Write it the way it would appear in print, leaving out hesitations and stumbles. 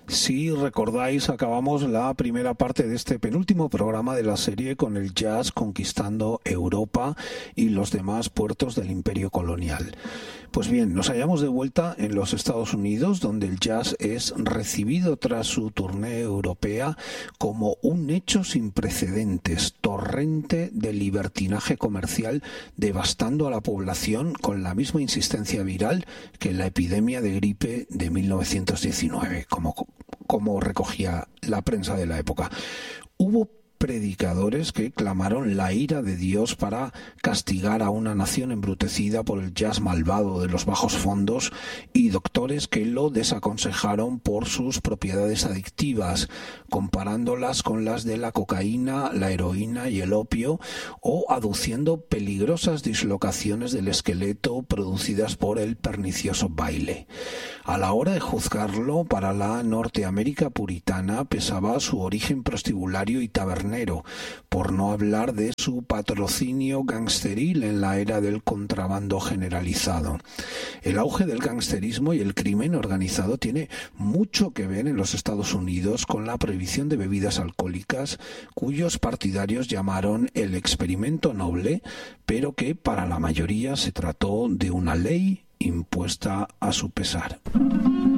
Si recordáis, acabamos la primera parte de este penúltimo programa de la serie con el jazz conquistando Europa y los demás puertos del imperio colonial. Pues bien, nos hallamos de vuelta en los Estados Unidos, donde el jazz es recibido tras su tournée europea como un hecho sin precedentes, torrente de libertinaje comercial devastando a la población con la misma insistencia viral que la epidemia de gripe de 1919, como recogía la prensa de la época. Hubo predicadores que clamaron la ira de Dios para castigar a una nación embrutecida por el jazz malvado de los bajos fondos y doctores que lo desaconsejaron por sus propiedades adictivas, comparándolas con las de la cocaína, la heroína y el opio, o aduciendo peligrosas dislocaciones del esqueleto producidas por el pernicioso baile. A la hora de juzgarlo, para la Norteamérica puritana pesaba su origen prostibulario y tabernero, por no hablar de su patrocinio gangsteril en la era del contrabando generalizado. El auge del gangsterismo y el crimen organizado tiene mucho que ver en los Estados Unidos con la prohibición de bebidas alcohólicas, cuyos partidarios llamaron el experimento noble, pero que para la mayoría se trató de una ley impuesta a su pesar.